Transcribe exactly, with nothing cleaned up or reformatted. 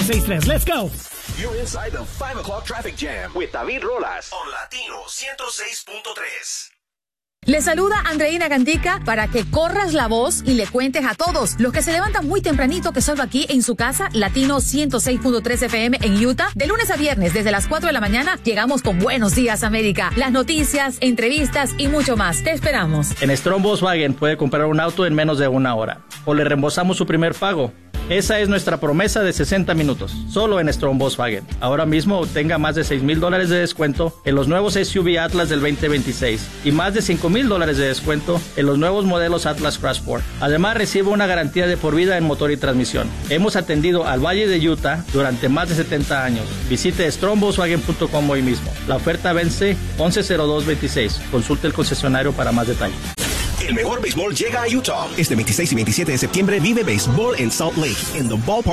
seis tres. Let's go. You're inside the five o'clock traffic jam with David Rolas on Latino ciento seis punto tres. Le saluda Andreina Gandica para que corras la voz y le cuentes a todos los que se levantan muy tempranito que salgo aquí en su casa, Latino ciento seis punto tres F M en Utah. De lunes a viernes, desde las cuatro de la mañana, llegamos con Buenos Días América. Las noticias, entrevistas y mucho más. Te esperamos. En Strong Volkswagen puede comprar un auto en menos de una hora. O le reembolsamos su primer pago. Esa es nuestra promesa de sesenta minutos, solo en Strong Volkswagen. Ahora mismo obtenga más de seis mil dólares de descuento en los nuevos S U V Atlas del veinte veintiséis y más de cinco mil dólares de descuento en los nuevos modelos Atlas Crossport. Además, recibe una garantía de por vida en motor y transmisión. Hemos atendido al Valle de Utah durante más de setenta años. Visite strong volkswagen punto com hoy mismo. La oferta vence once cero dos veintiséis. Consulte el concesionario para más detalles. El mejor béisbol llega a Utah. Este veintiséis y veintisiete de septiembre vive béisbol en Salt Lake, en The Ballpark